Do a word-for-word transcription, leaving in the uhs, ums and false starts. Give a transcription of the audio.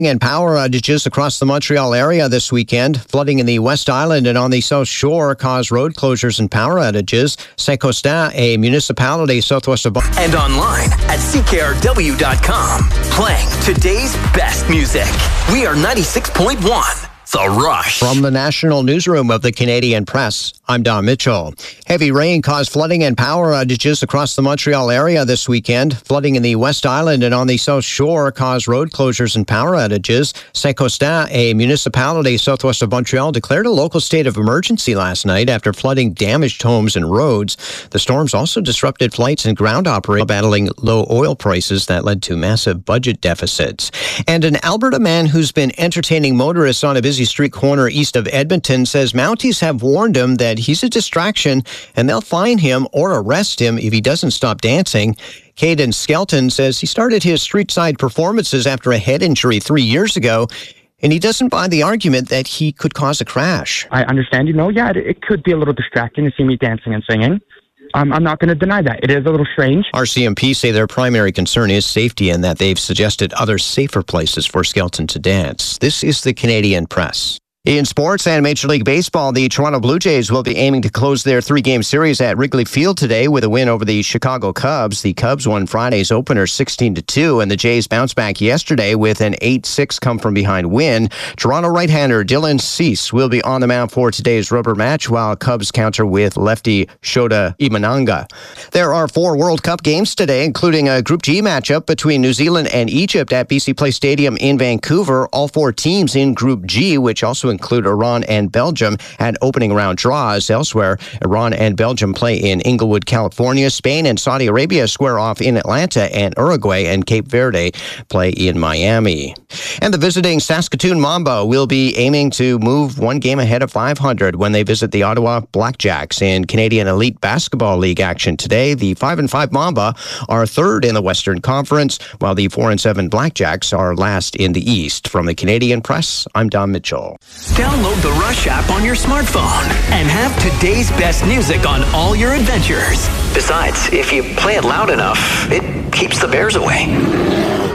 And power outages across the Montreal area this weekend. Flooding in the West Island and on the South Shore caused road closures and power outages. Saint-Constant, a municipality southwest of... And online at C K R W dot com. Playing today's best music. We are ninety-six point one. The Rush. From the National Newsroom of the Canadian Press, I'm Don Mitchell. Heavy rain caused flooding and power outages across the Montreal area this weekend. Flooding in the West Island and on the South Shore caused road closures and power outages. Saint-Constant, a municipality southwest of Montreal, declared a local state of emergency last night after flooding damaged homes and roads. The storms also disrupted flights and ground operations, battling low oil prices that led to massive budget deficits. And an Alberta man who's been entertaining motorists on a busy street corner east of Edmonton says Mounties have warned him that he's a distraction and they'll fine him or arrest him if he doesn't stop dancing. Caden Skelton says he started his street-side performances after a head injury three years ago, and he doesn't buy the argument that he could cause a crash. I understand, you know, yeah, it, it could be a little distracting to see me dancing and singing. Um, I'm not going to deny that. It is a little strange. R C M P say their primary concern is safety and that they've suggested other safer places for Skelton to dance. This is the Canadian Press. In sports and Major League Baseball, the Toronto Blue Jays will be aiming to close their three-game series at Wrigley Field today with a win over the Chicago Cubs. The Cubs won Friday's opener sixteen to two, and the Jays bounced back yesterday with an eight six come-from-behind win. Toronto right-hander Dylan Cease will be on the mound for today's rubber match, while Cubs counter with lefty Shota Imanaga. There are four World Cup games today, including a Group G matchup between New Zealand and Egypt at B C Place Stadium in Vancouver. All four teams in Group G, which also include Iran and Belgium, had opening round draws. Elsewhere, Iran and Belgium play in Inglewood, California. Spain and Saudi Arabia square off in Atlanta, and Uruguay and Cape Verde play in Miami. And the visiting Saskatoon Mamba will be aiming to move one game ahead of five hundred when they visit the Ottawa Blackjacks in Canadian Elite Basketball League action today. The five and five Mamba are third in the Western Conference, while the four and seven Blackjacks are last in the East. From the Canadian Press, I'm Don Mitchell. Download the Rush app on your smartphone and have today's best music on all your adventures. Besides, if you play it loud enough, it keeps the bears away.